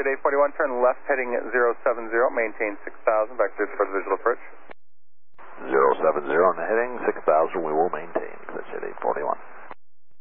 United 841, turn left heading 070, maintain 6000, back to for the visual approach. 070 on the heading, 6000.